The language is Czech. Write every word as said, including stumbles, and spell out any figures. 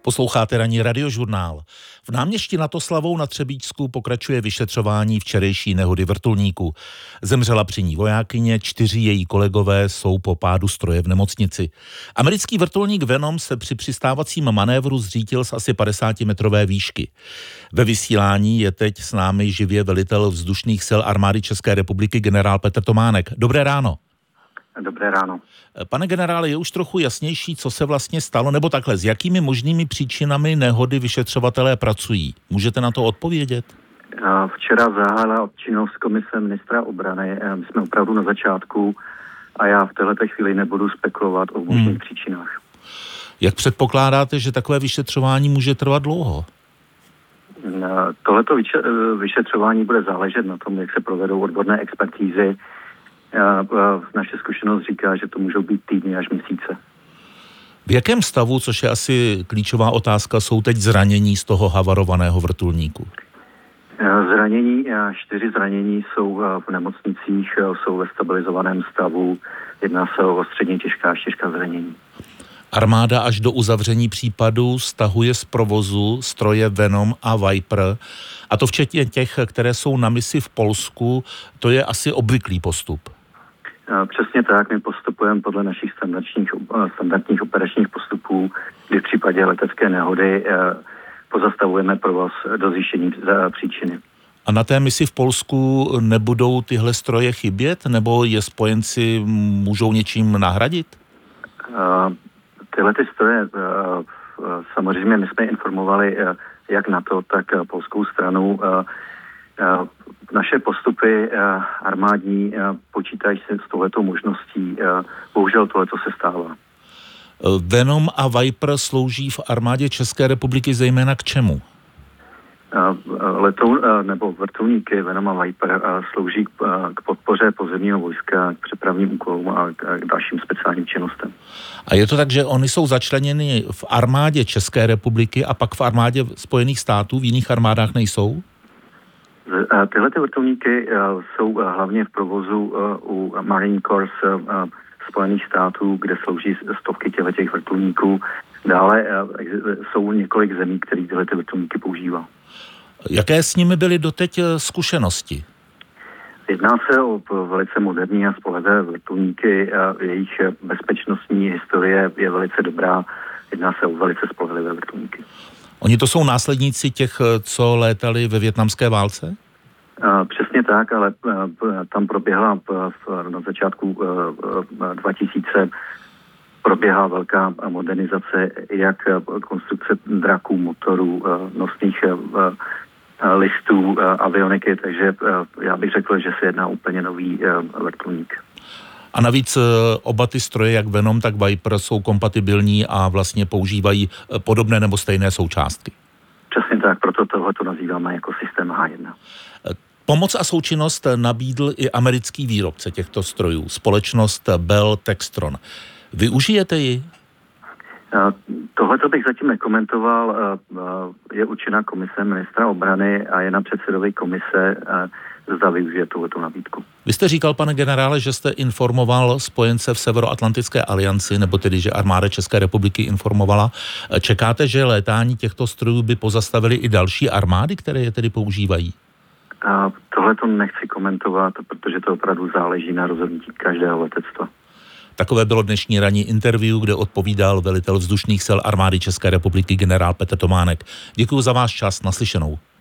Posloucháte ranní radiožurnál. V náměstí nad Oslavou na Třebíčsku pokračuje vyšetřování včerejší nehody vrtulníku. Zemřela při ní vojákyně, čtyři její kolegové jsou po pádu stroje v nemocnici. Americký vrtulník Venom se při přistávacím manévru zřítil z asi padesátimetrové výšky. Ve vysílání je teď s námi živě velitel vzdušných sil armády České republiky generál Petr Tománek. Dobré ráno. Dobré ráno. Pane generále, je už trochu jasnější, co se vlastně stalo, nebo takhle, s jakými možnými příčinami nehody vyšetřovatelé pracují? Můžete na to odpovědět? Včera zahájila činnost komise ministra obrany. My jsme opravdu na začátku a já v této chvíli nebudu spekulovat o možných hmm. příčinách. Jak předpokládáte, že takové vyšetřování může trvat dlouho? Tohleto vyšetřování bude záležet na tom, jak se provedou odborné expertízy. Naše zkušenost říká, že to můžou být týdny až měsíce. V jakém stavu, což je asi klíčová otázka, jsou teď zranění z toho havarovaného vrtulníku? Zranění, čtyři zranění jsou v nemocnicích, jsou ve stabilizovaném stavu. Jedná se o středně těžká až těžká zranění. Armáda až do uzavření případu stahuje z provozu stroje Venom a Viper, a to včetně těch, které jsou na misi v Polsku. To je asi obvyklý postup. Přesně tak, my postupujeme podle našich standardních, standardních operačních postupů, kdy v případě letecké nehody pozastavujeme provoz do zjištění příčiny. A na té misi v Polsku nebudou tyhle stroje chybět, nebo je spojenci můžou něčím nahradit? Uh, tyhle ty stroje, uh, samozřejmě my jsme informovali uh, jak NATO, tak uh, polskou stranu. Uh, uh, naše postupy uh, armádní uh, počítají se s touhletou možností. Uh, bohužel tohleto se stává. Venom a Viper slouží v armádě České republiky zejména k čemu? Letoun, nebo vrtulníky Venom a Viper slouží k podpoře pozemního vojska, k přepravním úkolům a k dalším speciálním činnostem. A je to tak, že oni jsou začleněny v armádě České republiky a pak v armádě Spojených států, v jiných armádách nejsou? Tyhle ty vrtulníky jsou hlavně v provozu u Marine Corps Spojených států, kde slouží stovky těch vrtulníků. Dále jsou několik zemí, které tyhle ty vrtulníky používá. Jaké s nimi byly doteď zkušenosti? Jedná se o velice moderní a spolehlivé vrtulníky. Jejich bezpečnostní historie je velice dobrá. Jedná se o velice spolehlivé vrtulníky. Oni to jsou následníci těch, co létali ve vietnamské válce? Přesně tak, ale tam proběhla na začátku dva tisíce proběhla velká modernizace, jak konstrukce draků, motorů, nosných listů, avioniky, takže já bych řekl, že se jedná úplně nový vrtulník. A navíc oba ty stroje, jak Venom, tak Viper, jsou kompatibilní a vlastně používají podobné nebo stejné součástky. Přesně tak, proto tohle to nazýváme jako systém H jedna. Pomoc a součinnost nabídl i americký výrobce těchto strojů, společnost Bell Textron. Využijete ji? Tohleto bych zatím nekomentoval. Je určena komise ministra obrany a je na předsedovi komise, zda využije tuhletu nabídku. Vy jste říkal, pane generále, že jste informoval spojence v Severoatlantické alianci, nebo tedy, že armáda České republiky informovala. Čekáte, že létání těchto strojů by pozastavili i další armády, které je tedy používají? Tohleto nechci komentovat, protože to opravdu záleží na rozhodnutí každého letectva. Takové bylo dnešní ranní interview, kde odpovídal velitel vzdušných sil armády České republiky generál Petr Tománek. Děkuji za váš čas, naslyšenou.